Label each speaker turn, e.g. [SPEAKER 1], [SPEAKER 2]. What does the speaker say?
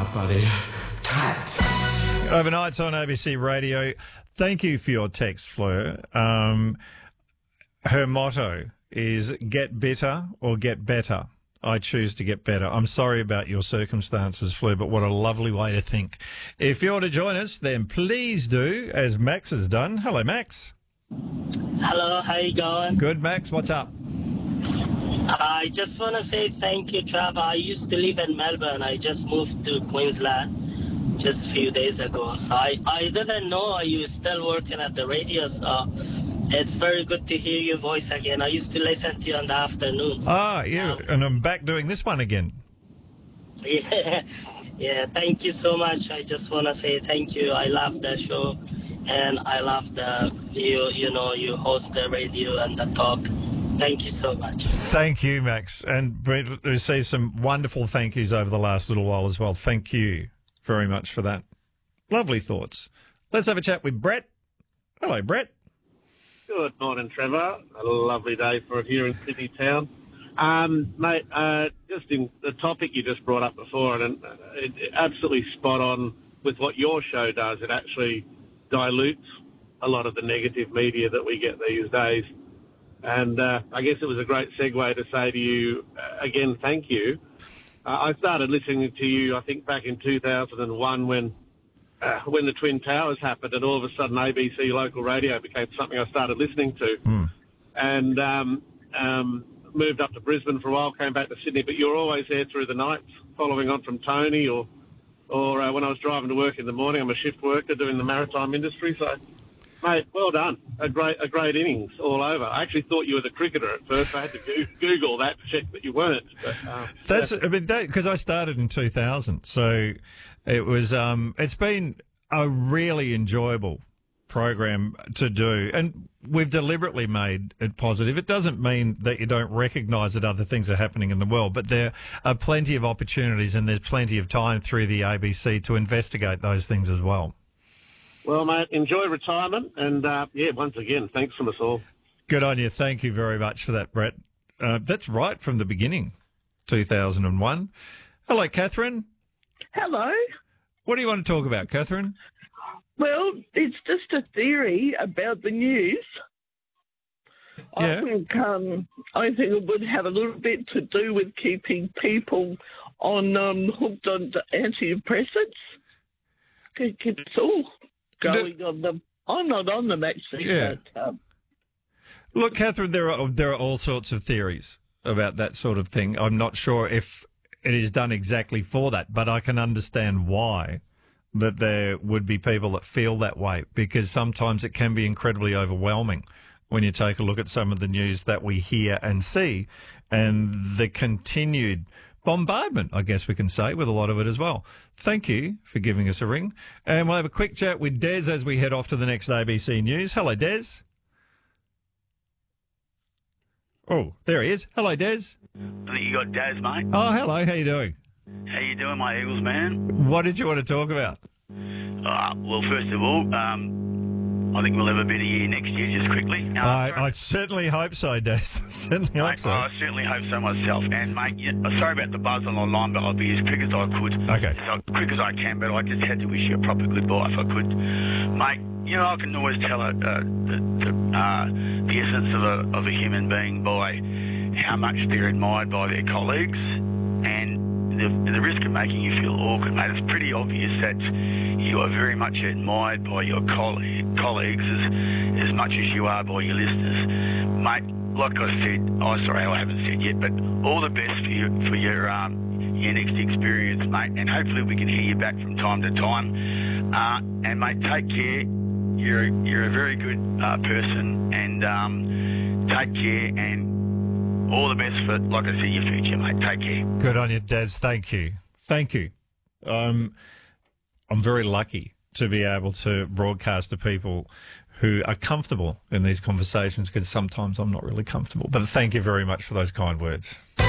[SPEAKER 1] hard, buddy. Tight.
[SPEAKER 2] Overnights on ABC Radio. Thank you for your text, Fleur. Her motto is get bitter or get better. I choose to get better. I'm sorry about your circumstances, Fleur, but what a lovely way to think. If you want to join us, then please do, as Max has done. Hello, Max.
[SPEAKER 3] Hello, how you going?
[SPEAKER 2] Good, Max. What's up?
[SPEAKER 3] I just want to say thank you, Trevor. I used to live in Melbourne. I just moved to Queensland just a few days ago. So I didn't know you were still working at the radio, so it's very good to hear your voice again. I used to listen to you in the afternoons.
[SPEAKER 2] Ah, yeah, and I'm back doing this one again.
[SPEAKER 3] Yeah, thank you so much. I just want to say thank you. I love the show, and I love you host the radio and the talk. Thank you so much.
[SPEAKER 2] Thank you, Max. And we received some wonderful thank yous over the last little while as well. Thank you very much for that. Lovely thoughts. Let's have a chat with Brett. Hello, Brett.
[SPEAKER 4] Good morning, Trevor. A lovely day for it here in Sydney town. Mate, just in the topic you just brought up before, and it absolutely spot on with what your show does. It actually dilutes a lot of the negative media that we get these days. And I guess it was a great segue to say to you, again, thank you. I started listening to you, I think, back in 2001 when the Twin Towers happened, and all of a sudden ABC local radio became something I started listening to. And moved up to Brisbane for a while, came back to Sydney, but you're always there through the nights, following on from Tony, or when I was driving to work in the morning. I'm a shift worker doing the maritime industry, so... Mate, well done. A great innings all over. I actually thought you were the cricketer at first. I had to Google that to check that you weren't. But,
[SPEAKER 2] because I started in 2000, so it was. It's been a really enjoyable program to do, and we've deliberately made it positive. It doesn't mean that you don't recognise that other things are happening in the world, but there are plenty of opportunities, and there's plenty of time through the ABC to investigate those things as well.
[SPEAKER 4] Well, mate, enjoy retirement, and, once again, thanks from us all.
[SPEAKER 2] Good on you. Thank you very much for that, Brett. That's right from the beginning, 2001. Hello, Catherine.
[SPEAKER 5] Hello.
[SPEAKER 2] What do you want to talk about, Catherine?
[SPEAKER 5] Well, it's just a theory about the news.
[SPEAKER 2] Yeah.
[SPEAKER 5] I think it would have a little bit to do with keeping people hooked on antidepressants. It's all going on them. I'm not on them actually.
[SPEAKER 2] Yeah.
[SPEAKER 5] But,
[SPEAKER 2] look, Catherine, there are all sorts of theories about that sort of thing. I'm not sure if it is done exactly for that, but I can understand why that there would be people that feel that way, because sometimes it can be incredibly overwhelming when you take a look at some of the news that we hear and see, and the continued bombardment, I guess we can say, with a lot of it as well. Thank you for giving us a ring. And we'll have a quick chat with Des as we head off to the next ABC News. Hello, Des. Oh, there he is. Hello, Des.
[SPEAKER 6] I think you got Daz, mate.
[SPEAKER 2] Oh, hello. How you doing?
[SPEAKER 6] How you doing, my Eagles man?
[SPEAKER 2] What did you want to talk about?
[SPEAKER 6] Well, first of all, I think we'll have a better year next year, just quickly.
[SPEAKER 2] I certainly hope so, Des. Certainly hope so.
[SPEAKER 6] I certainly hope so myself. And, mate, sorry about the buzz on the line, but I'll be as quick as I could.
[SPEAKER 2] Okay.
[SPEAKER 6] As quick as I can, but I just had to wish you a proper goodbye if I could. Mate, I can always tell the essence of a human being by how much they're admired by their colleagues, and the risk of making you feel awkward, mate. It's pretty obvious that you are very much admired by your colleagues as much as you are by your listeners. Mate, like I said, I haven't said yet, but all the best for your next experience, mate, and hopefully we can hear you back from time to time. And, mate, take care. You're a very good person, and take care, and all the best for, like I said, your future, mate. Take care.
[SPEAKER 2] Good on you, Des. Thank you. Thank you. I'm very lucky to be able to broadcast to people who are comfortable in these conversations, because sometimes I'm not really comfortable. But thank you very much for those kind words.